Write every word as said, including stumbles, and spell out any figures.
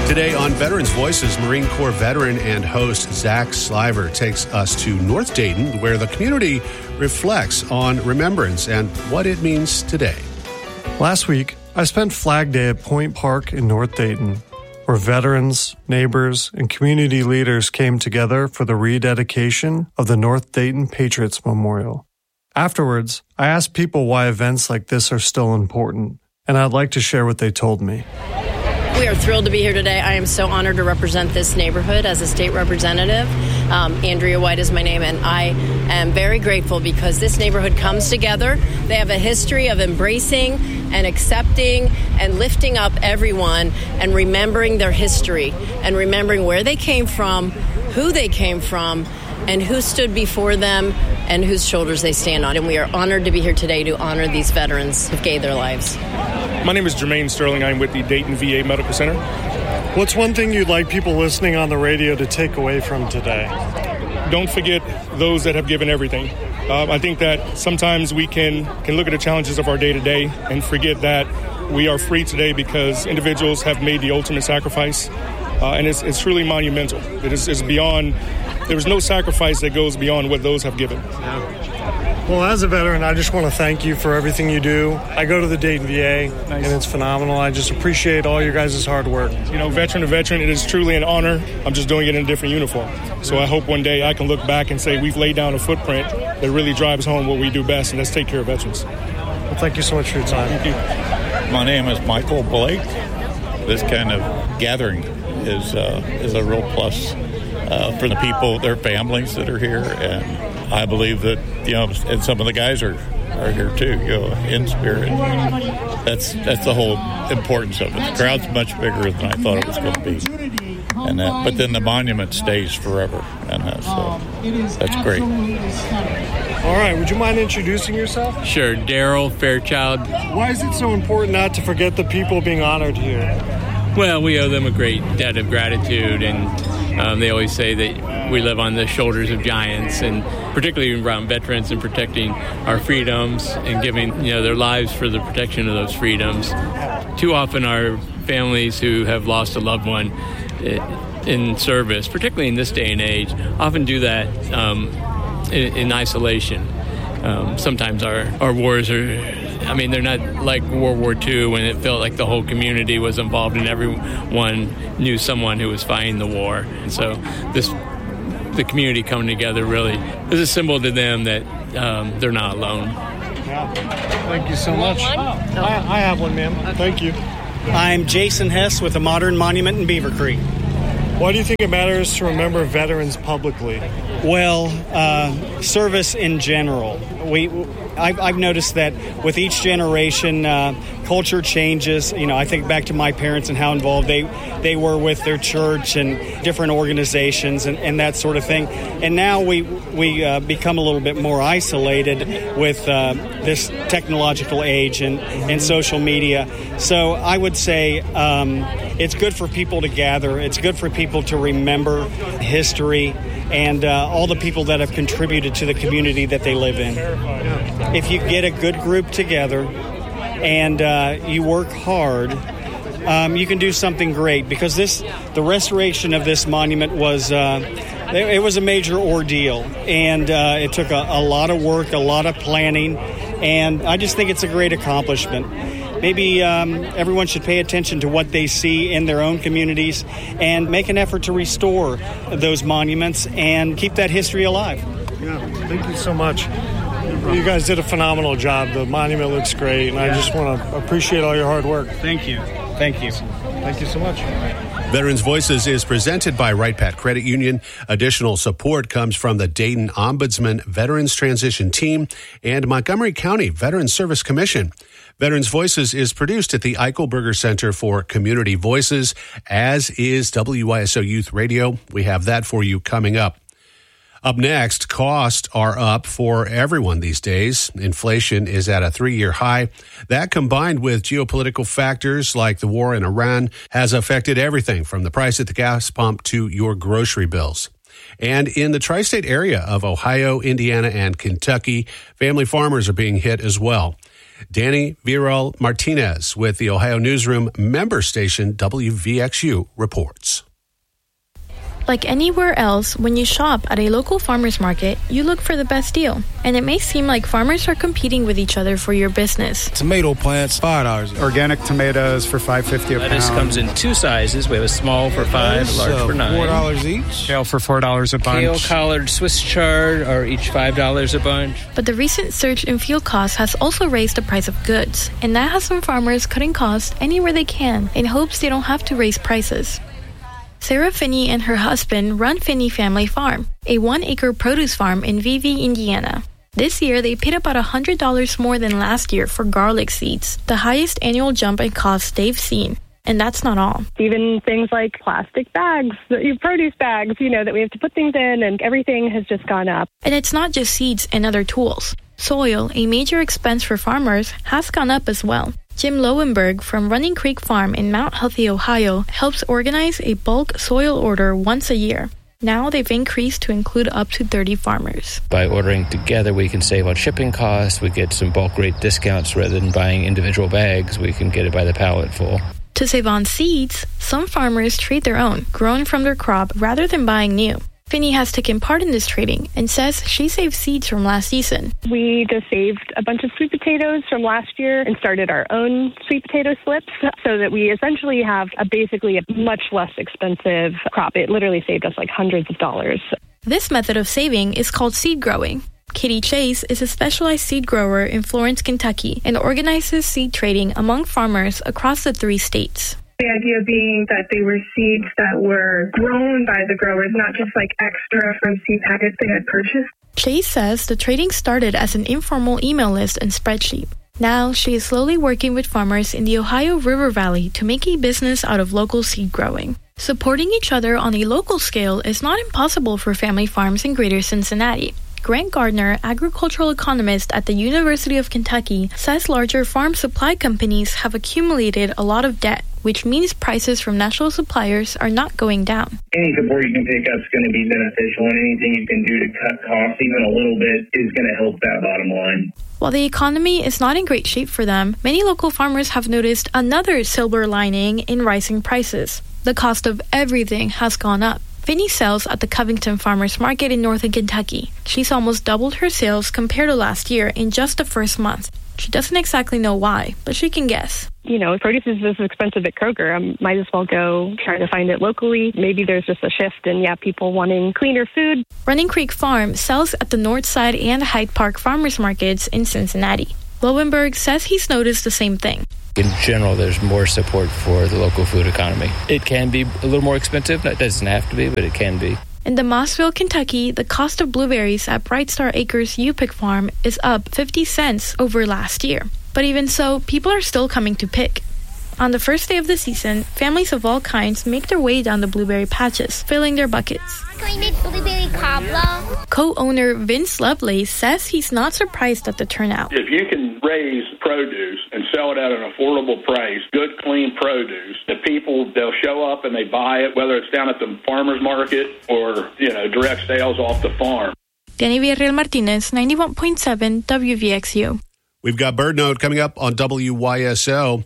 Today on Veterans Voices, Marine Corps veteran and host Zach Sliver takes us to North Dayton, where the community reflects on remembrance and what it means today. Last week, I spent Flag Day at Point Park in North Dayton, where veterans, neighbors, and community leaders came together for the rededication of the North Dayton Patriots Memorial. Afterwards, I asked people why events like this are still important, and I'd like to share what they told me. We are thrilled to be here today. I am so honored to represent this neighborhood as a state representative. Um, Andrea White is my name, and I am very grateful because this neighborhood comes together. They have a history of embracing and accepting and lifting up everyone and remembering their history and remembering where they came from, who they came from, and who stood before them and whose shoulders they stand on. And we are honored to be here today to honor these veterans who gave their lives. My name is Jermaine Sterling. I'm with the Dayton V A Medical Center. What's one thing you'd like people listening on the radio to take away from today? Don't forget those that have given everything. Uh, I think that sometimes we can, can look at the challenges of our day-to-day and forget that we are free today because individuals have made the ultimate sacrifice. Uh, and it's, it's truly monumental. It is it's beyond, there's no sacrifice that goes beyond what those have given. Yeah. Well, as a veteran, I just want to thank you for everything you do. I go to the Dayton V A, nice. And it's phenomenal. I just appreciate all your guys' hard work. You know, veteran to veteran, it is truly an honor. I'm just doing it in a different uniform. So I hope one day I can look back and say we've laid down a footprint that really drives home what we do best, and that's take care of veterans. Well, thank you so much for your time. Thank you. My name is Michael Blake. This kind of gathering is uh, is a real plus uh, for the people, their families that are here, and I believe that, you know, and some of the guys are, are here too, you know, in spirit. That's that's the whole importance of it. The crowd's much bigger than I thought it was going to be, and that, but then the monument stays forever, and that's uh, that's great. All right, would you mind introducing yourself? Sure, Daryl Fairchild. Why is it so important not to forget the people being honored here? Well, we owe them a great debt of gratitude, and um, they always say that we live on the shoulders of giants, and particularly around veterans and protecting our freedoms and giving, you know, their lives for the protection of those freedoms. Too often our families who have lost a loved one in service, particularly in this day and age, often do that um, in, in isolation. Um, sometimes our, our wars are, I mean, they're not like World War Two when it felt like the whole community was involved and everyone knew someone who was fighting the war. And so this, the community coming together really is a symbol to them that um, they're not alone. Yeah. Thank you so much. I, I have one, ma'am. Okay. Thank you. I'm Jason Hess with the Modern Monument in Beaver Creek. Why do you think it matters to remember veterans publicly? Well, uh, service in general. We, I've, I've noticed that with each generation, uh, culture changes. You know, I think back to my parents and how involved they, they were with their church and different organizations and, and that sort of thing. And now we we uh, become a little bit more isolated with uh, this technological age and, and social media. So I would say um, it's good for people to gather. It's good for people to remember history and uh, all the people that have contributed to the community that they live in. If you get a good group together and uh, you work hard, um, you can do something great, because this, the restoration of this monument was, uh, it was a major ordeal, and uh, it took a, a lot of work, a lot of planning, and I just think it's a great accomplishment. Maybe um, everyone should pay attention to what they see in their own communities and make an effort to restore those monuments and keep that history alive. Yeah, thank you so much. You guys did a phenomenal job. The monument looks great, and I just want to appreciate all your hard work. Thank you. Thank you. Thank you so much. Veterans Voices is presented by Wright Pat Credit Union. Additional support comes from the Dayton Ombudsman Veterans Transition Team and Montgomery County Veterans Service Commission. Veterans Voices is produced at the Eichelberger Center for Community Voices, as is W Y S O Youth Radio. We have that for you coming up. Up next, costs are up for everyone these days. Inflation is at a three-year high. That, combined with geopolitical factors like the war in Iran, has affected everything from the price at the gas pump to your grocery bills. And in the tri-state area of Ohio, Indiana, and Kentucky, family farmers are being hit as well. Danny Viral Martinez with the Ohio Newsroom member station W V X U reports. Like anywhere else, when you shop at a local farmer's market, you look for the best deal. And it may seem like farmers are competing with each other for your business. Tomato plants, five dollars. Organic tomatoes for five fifty a pound. Lettuce comes in two sizes. We have a small for five, a large for nine. four dollars each. Kale for four dollars a bunch. Kale, collard, Swiss chard are each five dollars a bunch. But the recent surge in fuel costs has also raised the price of goods. And that has some farmers cutting costs anywhere they can in hopes they don't have to raise prices. Sarah Finney and her husband run Finney Family Farm, a one-acre produce farm in Vevey, Indiana. This year, they paid about one hundred dollars more than last year for garlic seeds, the highest annual jump in costs they've seen. And that's not all. Even things like plastic bags, produce bags, you know, that we have to put things in, and everything has just gone up. And it's not just seeds and other tools. Soil, a major expense for farmers, has gone up as well. Jim Lowenberg from Running Creek Farm in Mount Healthy, Ohio, helps organize a bulk soil order once a year. Now they've increased to include up to thirty farmers. By ordering together, we can save on shipping costs. We get some bulk rate discounts rather than buying individual bags. We can get it by the pallet full. To save on seeds, some farmers trade their own, grown from their crop, rather than buying new. Finney has taken part in this trading and says she saved seeds from last season. We just saved a bunch of sweet potatoes from last year and started our own sweet potato slips so that we essentially have a basically a much less expensive crop. It literally saved us like hundreds of dollars. This method of saving is called seed growing. Katie Chase is a specialized seed grower in Florence, Kentucky, and organizes seed trading among farmers across the three states. The idea being that they were seeds that were grown by the growers, not just like extra from seed packets they had purchased. Chase says the trading started as an informal email list and spreadsheet. Now she is slowly working with farmers in the Ohio River Valley to make a business out of local seed growing. Supporting each other on a local scale is not impossible for family farms in Greater Cincinnati. Grant Gardner, agricultural economist at the University of Kentucky, says larger farm supply companies have accumulated a lot of debt, which means prices from national suppliers are not going down. Any support you can pick up is going to be beneficial, and anything you can do to cut costs even a little bit is going to help that bottom line. While the economy is not in great shape for them, many local farmers have noticed another silver lining in rising prices. The cost of everything has gone up. Finney sells at the Covington Farmers Market in northern Kentucky. She's almost doubled her sales compared to last year in just the first month. She doesn't exactly know why, but she can guess. You know, produce is this expensive at Kroger. I might as well go try to find it locally. Maybe there's just a shift in, yeah, people wanting cleaner food. Running Creek Farm sells at the Northside and Hyde Park Farmers Markets in Cincinnati. Lowenberg says he's noticed the same thing. In general, there's more support for the local food economy. It can be a little more expensive. It doesn't have to be, but it can be. In Demossville, Kentucky, the cost of blueberries at Bright Star Acres U-Pick Farm is up fifty cents over last year. But even so, people are still coming to pick. On the first day of the season, families of all kinds make their way down the blueberry patches, filling their buckets. Can we make blueberry cobbler? Co-owner Vince Lovelace says he's not surprised at the turnout. If you can raise produce and sell it at an affordable price, good, clean produce, the people, they'll show up and they buy it, whether it's down at the farmer's market or, you know, direct sales off the farm. Danny Viral Martinez, ninety-one point seven W V X U. We've got Bird Note coming up on W Y S O.